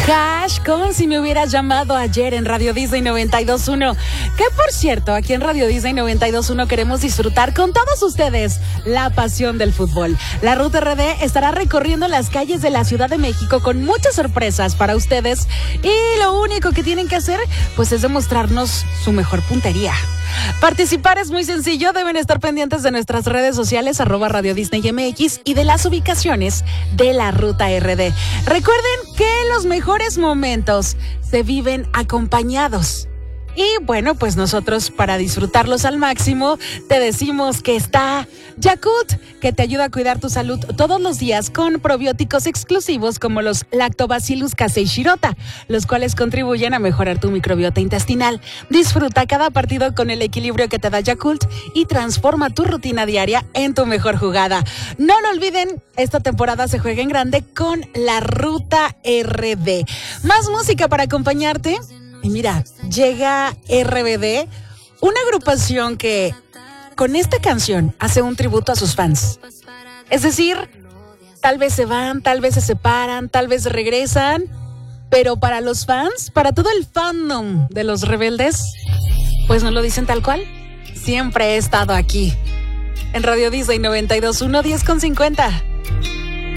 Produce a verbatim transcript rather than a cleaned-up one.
Hash con Si me hubieras llamado ayer en Radio Disney noventa y dos punto uno. Que por cierto, aquí en Radio Disney noventa y dos punto uno queremos disfrutar con todos ustedes la pasión del fútbol. La Ruta R D estará recorriendo las calles de la Ciudad de México con muchas sorpresas para ustedes. Y lo único que tienen que hacer, pues es demostrarnos su mejor puntería. Participar es muy sencillo, deben estar pendientes de nuestras redes sociales, arroba Radio Disney M X y de las ubicaciones de la Ruta R D. Recuerden que los mejores momentos se viven acompañados. Y bueno, pues nosotros para disfrutarlos al máximo te decimos que está Yakult, que te ayuda a cuidar tu salud todos los días con probióticos exclusivos como los Lactobacillus casei shirota, los cuales contribuyen a mejorar tu microbiota intestinal. Disfruta cada partido con el equilibrio que te da Yakult y transforma tu rutina diaria en tu mejor jugada. No lo olviden, esta temporada se juega en grande con la Ruta R D. Más música para acompañarte. Y mira, llega R B D, una agrupación que con esta canción hace un tributo a sus fans. Es decir, tal vez se van, tal vez se separan, tal vez regresan, pero para los fans, para todo el fandom de Los Rebeldes, pues no lo dicen tal cual. Siempre he estado aquí, en Radio Disney noventa y dos punto uno, diez con cincuenta.